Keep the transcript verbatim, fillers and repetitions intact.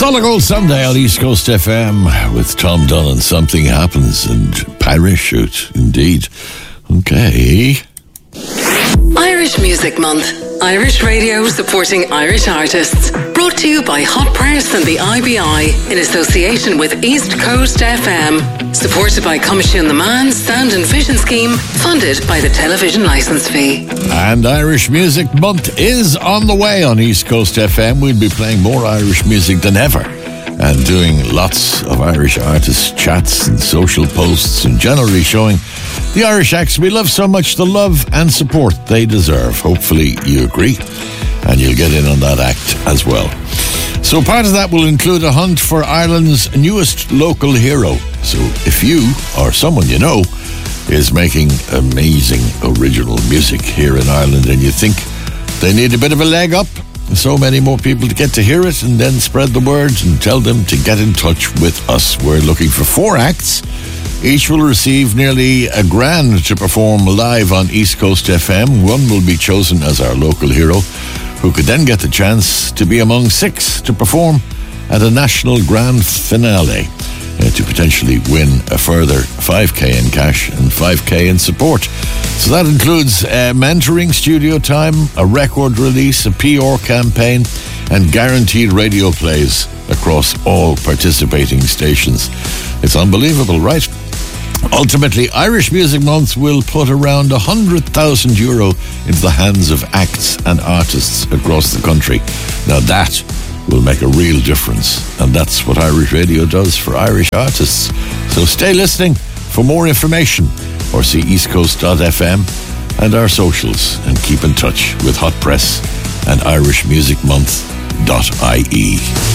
Solid Gold Sunday on East Coast F M with Tom Dunn and Something Happens and Parachute, indeed. Okay. Irish Music Month. Irish radio supporting Irish artists. Brought to you by Hot Press and the I B I in association with East Coast F M. Supported by Coimisiún na Meán Sound and Vision Scheme. Funded by the television licence fee. And Irish Music Month is on the way on East Coast F M. We'll be playing more Irish music than ever and doing lots of Irish artists' chats and social posts and generally showing the Irish acts we love so much the love and support they deserve. Hopefully you agree and you'll get in on that act as well. So part of that will include a hunt for Ireland's newest local hero. So if you or someone you know is making amazing original music here in Ireland and you think they need a bit of a leg up, so many more people to get to hear it and then spread the word and tell them to get in touch with us. We're looking for four acts. Each will receive nearly a grand to perform live on East Coast F M. One will be chosen as our local hero, who could then get the chance to be among six to perform at a national grand finale uh, to potentially win a further five K in cash and five K in support. So that includes uh, mentoring, studio time, a record release, a P R campaign, and guaranteed radio plays across all participating stations. It's unbelievable, right? Ultimately, Irish Music Month will put around one hundred thousand euro into the hands of acts and artists across the country. Now that will make a real difference, and that's what Irish Radio does for Irish artists. So stay listening for more information or see eastcoast dot f m and our socials and keep in touch with Hot Press and Irish Music Month dot I E.